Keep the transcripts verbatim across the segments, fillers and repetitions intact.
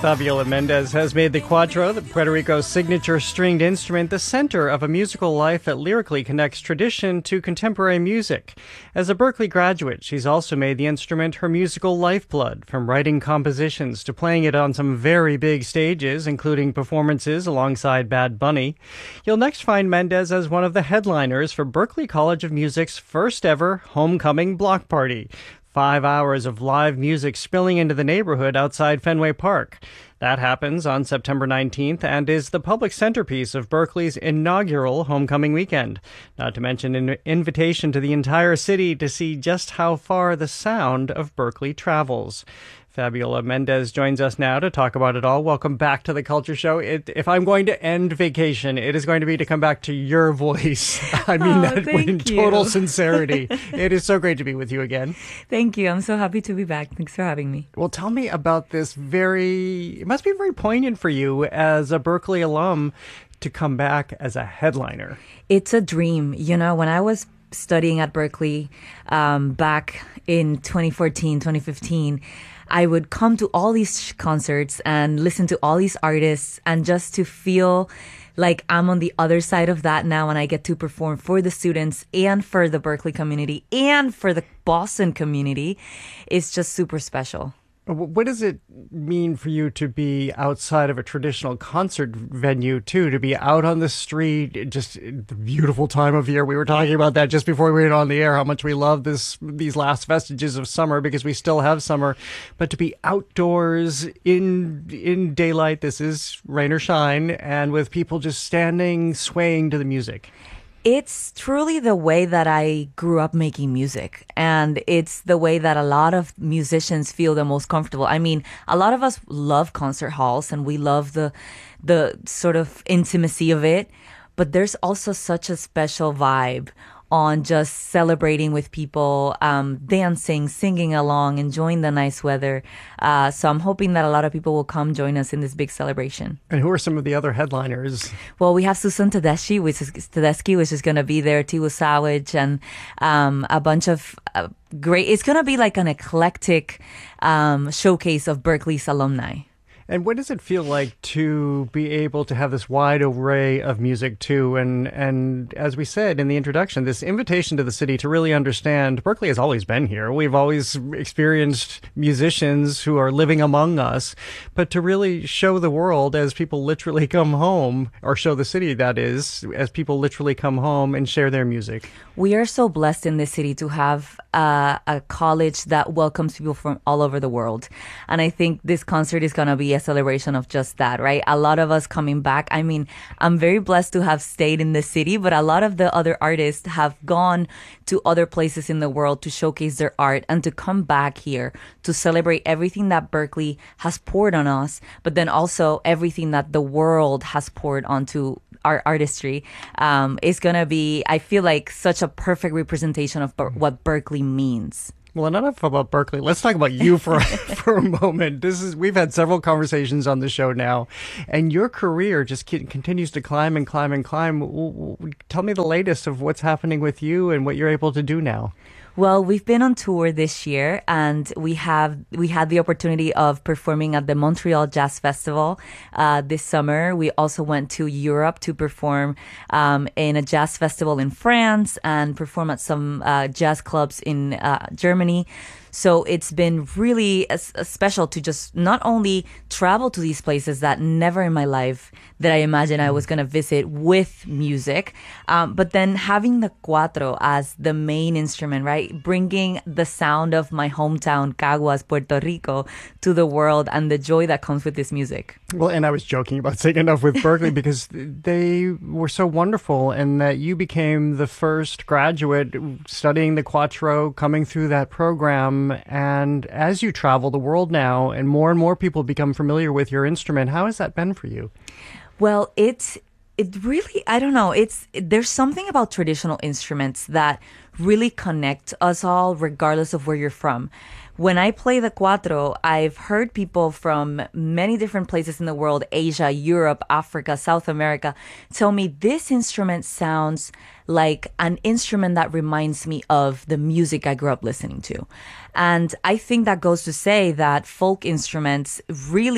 Fabiola Mendez has made the cuatro, the Puerto Rico's signature stringed instrument, the center of a musical life that lyrically connects tradition to contemporary music. As a Berklee graduate, she's also made the instrument her musical lifeblood, from writing compositions to playing it on some very big stages, including performances alongside Bad Bunny. You'll next find Mendez as one of the headliners for Berklee College of Music's first ever homecoming block party. Five hours of live music spilling into the neighborhood outside Fenway Park. That happens on September nineteenth and is the public centerpiece of Berklee's inaugural homecoming weekend. Not to mention an invitation to the entire city to see just how far the sound of Berklee travels. Fabiola Mendez joins us now to talk about it all. Welcome back to the Culture Show. It, if I'm going to end vacation, it is going to be to come back to your voice. I mean oh, that in you. total sincerity. It is so great to be with you again. Thank you. I'm so happy to be back. Thanks for having me. Well, tell me about this very, it must be very poignant for you as a Berklee alum to come back as a headliner. It's a dream. You know, when I was studying at Berklee um, back in twenty fourteen, twenty fifteen, I would come to all these concerts and listen to all these artists, and just to feel like I'm on the other side of that now, and I get to perform for the students and for the Berklee community and for the Boston community, is just super special. What does it mean for you to be outside of a traditional concert venue, too, to be out on the street, just the beautiful time of year? We were talking about that just before we went on the air, how much we love this these last vestiges of summer, because we still have summer. But to be outdoors in in daylight, this is rain or shine, and with people just standing, swaying to the music. It's truly the way that I grew up making music, and it's the way that a lot of musicians feel the most comfortable. I mean, a lot of us love concert halls and we love the the sort of intimacy of it, but there's also such a special vibe on just celebrating with people, um, dancing, singing along, enjoying the nice weather. Uh, so I'm hoping that a lot of people will come join us in this big celebration. And who are some of the other headliners? Well, we have Susan Tedeschi, which is Tedeschi, which is going to be there, Tiwu Sawicz, and um, a bunch of uh, great. It's going to be like an eclectic um, showcase of Berklee's alumni. And what does it feel like to be able to have this wide array of music, too? And and as we said in the introduction, this invitation to the city to really understand Berklee has always been here. We've always experienced musicians who are living among us. But to really show the world as people literally come home, or show the city, that is, as people literally come home and share their music. We are so blessed in this city to have uh, a college that welcomes people from all over the world. And I think this concert is going to be a celebration of just that, right? A lot of us coming back. I mean, I'm very blessed to have stayed in the city, but a lot of the other artists have gone to other places in the world to showcase their art and to come back here to celebrate everything that Berklee has poured on us, but then also everything that the world has poured onto our artistry. Um, is going to be, I feel like, such a perfect representation of Ber- what Berklee means. Well, enough about Berklee. Let's talk about you for for a moment. This is we've had several conversations on the show now, and your career just continues to climb and climb and climb. Tell me the latest of what's happening with you and what you're able to do now. Well, we've been on tour this year, and we have we had the opportunity of performing at the Montreal Jazz Festival uh, this summer. We also went to Europe to perform um, in a jazz festival in France and perform at some uh, jazz clubs in uh, Germany. So it's been really a, a special to just not only travel to these places that never in my life that I imagined I was going to visit with music, um, but then having the cuatro as the main instrument, right? Bringing the sound of my hometown, Caguas, Puerto Rico, to the world, and the joy that comes with this music. Well, and I was joking about saying enough with Berklee because they were so wonderful, and that you became the first graduate studying the cuatro, coming through that program. And as you travel the world now and more and more people become familiar with your instrument, how has that been for you? Well, it's it really, I don't know, it's there's something about traditional instruments that really connect us all regardless of where you're from. When I play the cuatro, I've heard people from many different places in the world, Asia, Europe, Africa, South America, tell me this instrument sounds like an instrument that reminds me of the music I grew up listening to. And I think that goes to say that folk instruments really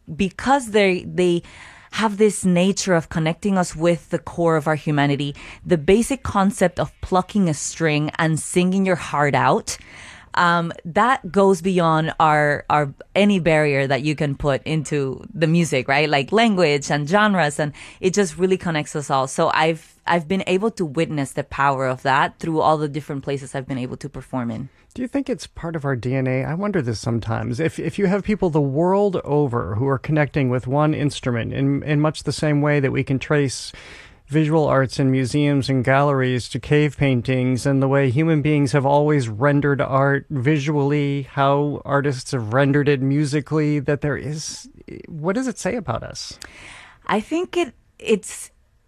because they they have this nature of connecting us with the core of our humanity, the basic concept of plucking a string and singing your heart out, um, that goes beyond our our any barrier that you can put into the music, right? Like language and genres, and it just really connects us all. So I've I've been able to witness the power of that through all the different places I've been able to perform in. Do you think it's part of our D N A? I wonder this sometimes. If if you have people the world over who are connecting with one instrument in in much the same way that we can trace visual arts in museums and galleries to cave paintings, and the way human beings have always rendered art visually, how artists have rendered it musically, that there is, what does it say about us? I think it it's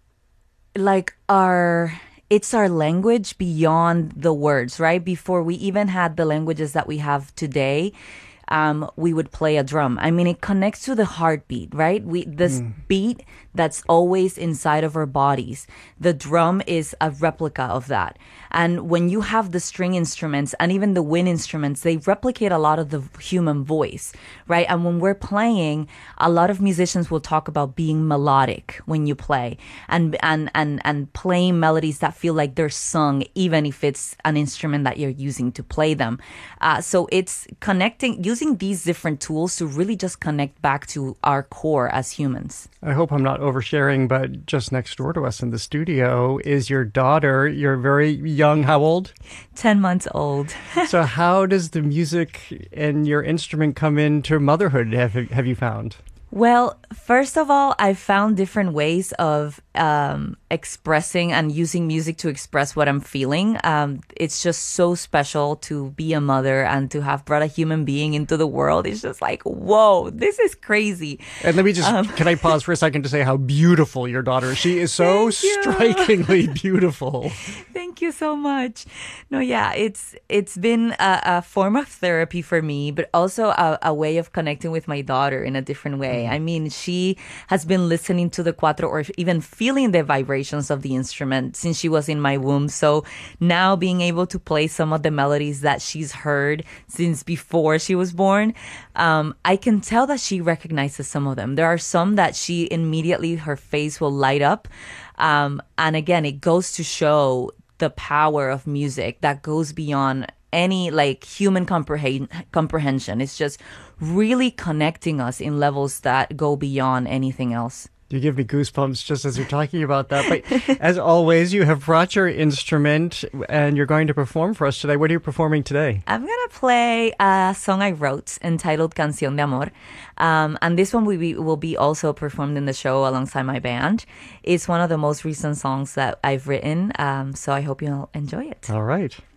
like our it's our language beyond the words, right? Before we even had the languages that we have today, um, we would play a drum. I mean, it connects to the heartbeat, right? We this mm. beat that's always inside of our bodies. The drum is a replica of that. And when you have the string instruments and even the wind instruments, they replicate a lot of the human voice, right? And when we're playing, a lot of musicians will talk about being melodic when you play and and and and playing melodies that feel like they're sung, even if it's an instrument that you're using to play them. Uh, so it's connecting, using these different tools to really just connect back to our core as humans. I hope I'm not oversharing, but just next door to us in the studio is your daughter. You're very young. How old? ten months old. So how does the music and your instrument come into motherhood, have, have you found? Well, first of all, I've found different ways of um, expressing and using music to express what I'm feeling. Um, it's just so special to be a mother and to have brought a human being into the world. It's just like, whoa, this is crazy. And let me just, um, can I pause for a second to say how beautiful your daughter is? She is so strikingly beautiful. Thank you so much. No, yeah, it's it's been a, a form of therapy for me, but also a, a way of connecting with my daughter in a different way. I mean, she has been listening to the cuatro or even feeling the vibrations of the instrument since she was in my womb. So now being able to play some of the melodies that she's heard since before she was born, um, I can tell that she recognizes some of them. There are some that she immediately, her face will light up. Um, and again, it goes to show the power of music that goes beyond any like human comprehend- comprehension. It's just really connecting us in levels that go beyond anything else. You give me goosebumps just as you're talking about that. But as always, you have brought your instrument and you're going to perform for us today. What are you performing today? I'm going to play a song I wrote entitled Canción de Amor. Um, and this one will be, will be also performed in the show alongside my band. It's one of the most recent songs that I've written. Um, so I hope you'll enjoy it. All right.